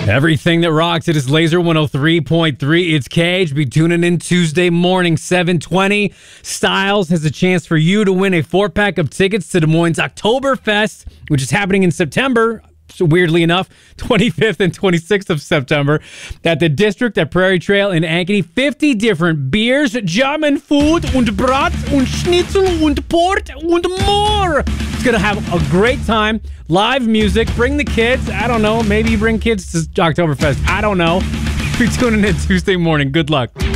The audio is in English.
Everything that rocks, it is Laser 103.3. It's Cage. Be tuning in Tuesday morning, 7:20. Styles has a chance for you to win a 4-pack of tickets to Des Moines Oktoberfest, which is happening in September. So weirdly enough, 25th and 26th of September at the District at Prairie Trail in Ankeny. 50 different beers, German food, und Brat, und Schnitzel, und Port, und more. It's going to have a great time. Live music. Bring the kids. I don't know. Maybe you bring kids to Oktoberfest. I don't know. Be tuning in Tuesday morning. Good luck.